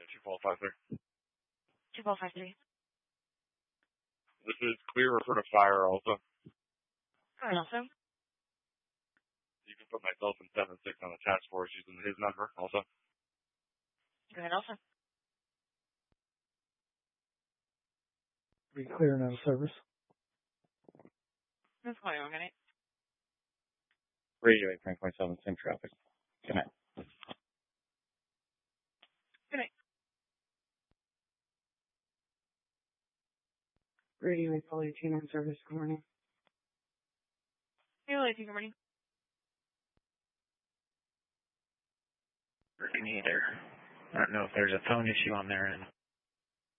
2453. 2453. This is clear refer to fire also. And also? You can put myself and 7-6 on the task force using his number also. Go ahead also. Be clear and out of service. That's why I'm going to. Radio 8.7, same traffic. Good night. Good night. Radio 818 on service. Good morning. Hey, lady, good morning. Neither. I don't know if there's a phone issue on there.